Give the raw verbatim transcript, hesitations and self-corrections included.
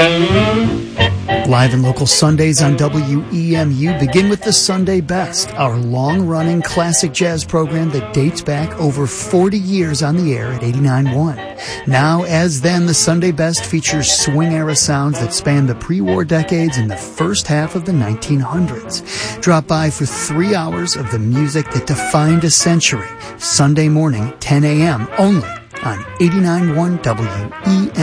Live and local Sundays on W E M U begin with the Sunday Best, our long-running classic jazz program that dates back over forty years on the air at eighty-nine point one. Now, as then, the Sunday Best features swing-era sounds that span the pre-war decades and the first half of the nineteen hundreds. Drop by for three hours of the music that defined a century. Sunday morning, ten a.m., only on eighty-nine point one W E M U.